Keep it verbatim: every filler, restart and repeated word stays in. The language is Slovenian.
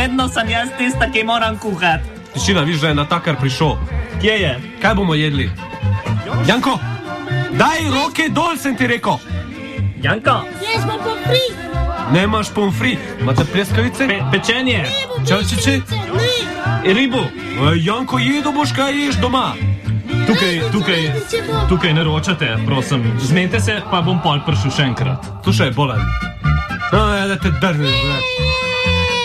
Vedno sem jaz tista, ki moram kuhati. Tišina, viš, da je natakar prišel. Kje je? Kaj bomo jedli? Janko, daj roke dol, sem ti rekel. Janko? Jaz bom pomfri. Nemaš pomfri. Imate pleskavice? Pe pečenje. Čavčiči? Ne. Ribu. Janko, jedo boš, kaj ješ doma. Tukaj, tukaj, tukaj ne ročate, prosim. Zmenite se, pa bom pol prišel še enkrat. Slušaj, bolan. No, ja, da te drneš, ne.